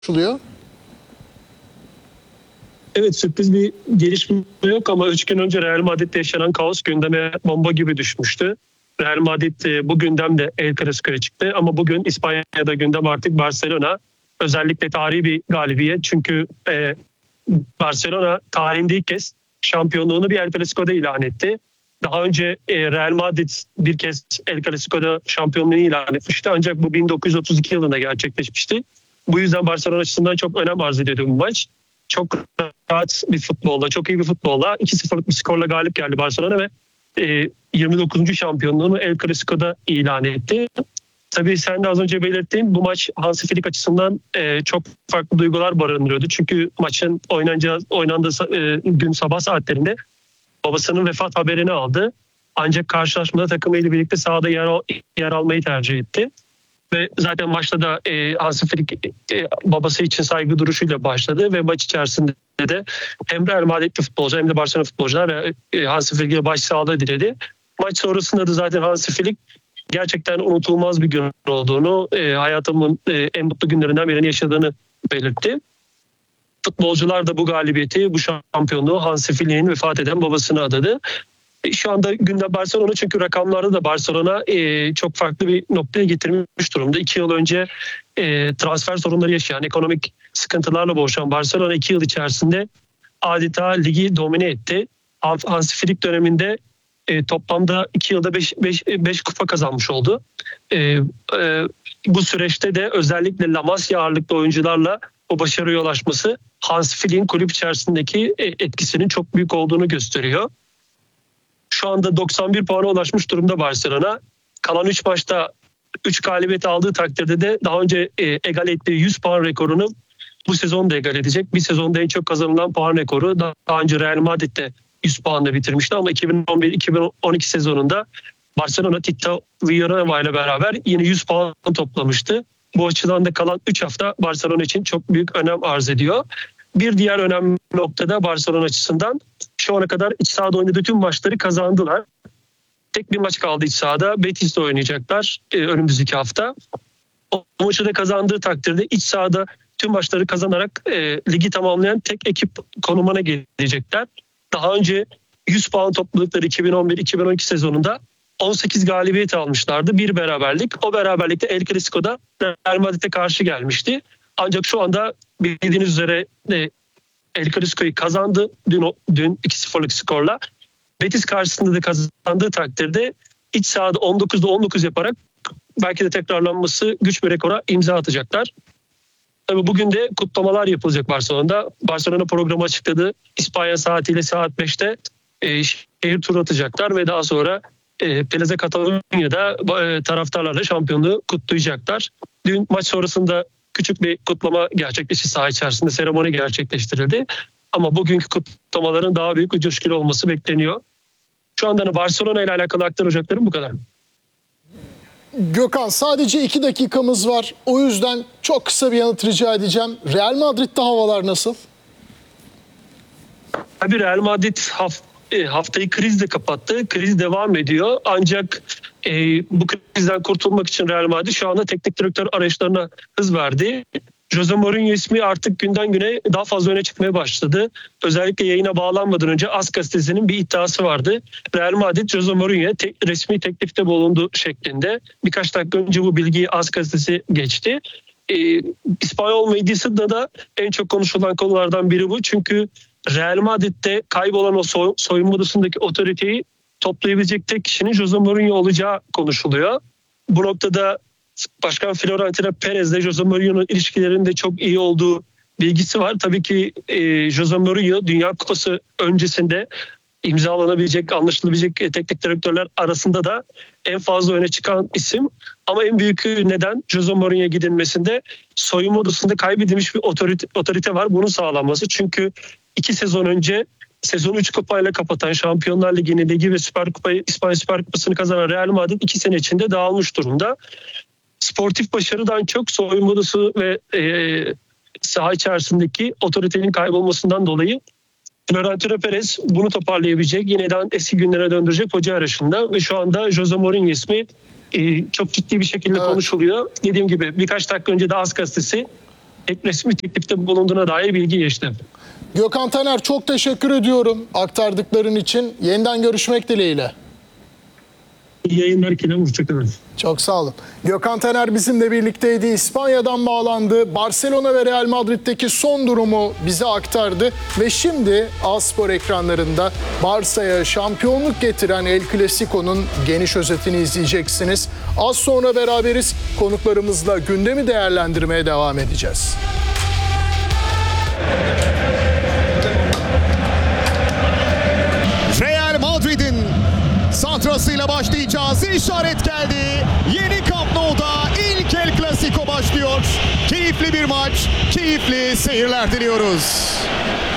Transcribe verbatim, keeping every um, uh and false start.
konuşuluyor. Evet, sürpriz bir gelişme yok ama üç gün önce Real Madrid'de yaşanan kaos gündeme bomba gibi düşmüştü. Real Madrid e, bu gündemde El Clasico'ya çıktı ama bugün İspanya'da gündem artık Barcelona. Özellikle tarihi bir galibiyet çünkü e, Barcelona tarihinde ilk kez şampiyonluğunu bir El Clasico'da ilan etti. Daha önce e, Real Madrid bir kez El Clasico'da şampiyonluğunu ilan etmişti ancak bu bin dokuz yüz otuz iki yılında gerçekleşmişti. Bu yüzden Barcelona açısından çok önem arz ediyordu bu maç. Çok rahat bir futbolla, çok iyi bir futbolla iki sıfırlık bir skorla galip geldi Barcelona ve e, yirmi dokuzuncu şampiyonluğunu El Clasico'da ilan etti. Tabii sen de az önce belirttiğin bu maç Hansi Flick açısından e, çok farklı duygular barındırıyordu. Çünkü maçın oynanacağı, oynandığı e, gün sabah saatlerinde babasının vefat haberini aldı. Ancak karşılaşmada takımıyla birlikte sahada yer, al, yer almayı tercih etti. Ve zaten maçta da e, Hansi Flick e, babası için saygı duruşuyla başladı ve maç içerisinde de hem Real Madrid'li futbolcu hem de Barcelona futbolcular e, Hansi Flick'e başsağlığı diledi. Maç sonrasında da zaten Hansi Flick gerçekten unutulmaz bir gün olduğunu, e, hayatımın e, en mutlu günlerinden birini yaşadığını belirtti. Futbolcular da bu galibiyeti, bu şampiyonluğu Hansi Flick'in vefat eden babasına adadı. Şu anda gündem Barcelona çünkü rakamlarda da Barcelona e, çok farklı bir noktaya getirmiş durumda. İki yıl önce e, transfer sorunları yaşayan, ekonomik sıkıntılarla boğuşan Barcelona iki yıl içerisinde adeta ligi domine etti. Hansi Flick döneminde e, toplamda iki yılda beş kupa kazanmış oldu. E, e, bu süreçte de özellikle La Masia ağırlıklı oyuncularla o başarıya ulaşması Hansi Flick'in kulüp içerisindeki etkisinin çok büyük olduğunu gösteriyor. Şu anda doksan bir puana ulaşmış durumda Barcelona. Kalan üç maçta üç galibiyet aldığı takdirde de daha önce e, egal ettiği yüz puan rekorunu bu sezon da egal edecek. Bir sezonda en çok kazanılan puan rekoru daha önce Real Madrid'de yüz puanla bitirmişti ama iki bin on bir iki bin on iki sezonunda Barcelona Tito Villarreal ile beraber yine yüz puan toplamıştı. Bu açıdan da kalan üç hafta Barcelona için çok büyük önem arz ediyor. Bir diğer önemli noktada Barcelona açısından şu ana kadar iç sahada oynadığı tüm maçları kazandılar. Tek bir maç kaldı iç sahada. Betis'le oynayacaklar e, önümüzdeki hafta. O maçı da kazandığı takdirde iç sahada tüm maçları kazanarak e, ligi tamamlayan tek ekip konumuna gelecekler. Daha önce yüz puan topladıkları iki bin on bir iki bin on iki sezonunda on sekiz galibiyet almışlardı. Bir beraberlik. O beraberlikte El Clasico'da Real Madrid'e karşı gelmişti. Ancak şu anda bildiğiniz üzere e, El Clasico'yu kazandı dün, dün iki sıfırlık skorla. Betis karşısında da kazandığı takdirde iç sahada on dokuzda on dokuz yaparak belki de tekrarlanması güç bir rekora imza atacaklar. Tabii bugün de kutlamalar yapılacak Barcelona'da. Barcelona programı açıkladı. İspanya saatiyle saat beşte e, şehir turu atacaklar ve daha sonra e, Plaza Catalunya'da e, taraftarlarla şampiyonluğu kutlayacaklar. Dün maç sonrasında küçük bir kutlama gerçekleşti, saha içerisinde seremoni gerçekleştirildi. Ama bugünkü kutlamaların daha büyük ve coşkulu olması bekleniyor. Şu anda Barcelona ile alakalı aktaracaklarım bu kadar. Gökhan, sadece iki dakikamız var. O yüzden çok kısa bir yanıt rica edeceğim. Real Madrid'de havalar nasıl? Tabii Real Madrid haft haftayı krizle kapattı. Kriz devam ediyor. Ancak e, bu krizden kurtulmak için Real Madrid şu anda teknik direktör arayışlarına hız verdi. Jose Mourinho ismi artık günden güne daha fazla öne çıkmaya başladı. Özellikle yayına bağlanmadan önce AS gazetesinin bir iddiası vardı. Real Madrid Jose Mourinho'ya te- resmi teklifte bulundu şeklinde. Birkaç dakika önce bu bilgiyi AS gazetesi geçti. Ee, İspanyol medyasında da en çok konuşulan konulardan biri bu. Çünkü Real Madrid'de kaybolan o soy- soyunma odasındaki otoriteyi toplayabilecek tek kişinin Jose Mourinho olacağı konuşuluyor. Bu noktada Başkan Florentino Perez ile Jose Mourinho'nun ilişkilerinde çok iyi olduğu bilgisi var. Tabii ki e, Jose Mourinho Dünya Kupası öncesinde imzalanabilecek, anlaşılabilecek teknik direktörler arasında da en fazla öne çıkan isim. Ama en büyük neden Jose Mourinho'ya gidilmesinde soyunma odasında kaybedilmiş bir otorite, otorite var. Bunun sağlanması. Çünkü iki sezon önce sezonu üç kupayla kapatan, Şampiyonlar Ligi'ni, Ligi ve Süper Kupayı, İspanya Süper Kupası'nı kazanan Real Madrid iki sene içinde dağılmış durumda. Sportif başarıdan çok soyunma odası ve e, saha içerisindeki otoritenin kaybolmasından dolayı Florentino Perez bunu toparlayabilecek, yeniden eski günlere döndürecek hoca arayışında ve şu anda Jose Mourinho ismi e, çok ciddi bir şekilde evet. konuşuluyor. Dediğim gibi birkaç dakika önce de AS gazetesi hep resmi teklifte bulunduğuna dair bilgi geçti. Gökhan Taner, çok teşekkür ediyorum aktardıkların için. Yeniden görüşmek dileğiyle. İyi yayınlar Kerem. Hoşçakalın. Çok sağ olun. Gökhan Taner bizimle birlikteydi. İspanya'dan bağlandı. Barcelona ve Real Madrid'deki son durumu bize aktardı. Ve şimdi A-Spor ekranlarında Barça'ya şampiyonluk getiren El Clasico'nun geniş özetini izleyeceksiniz. Az sonra beraberiz. Konuklarımızla gündemi değerlendirmeye devam edeceğiz. Real Madrid'in santrasıyla başlayacağız. İşaret geldi. Yeni Camp Nou'da ilk El Clasico başlıyor. Keyifli bir maç, keyifli seyirler diliyoruz.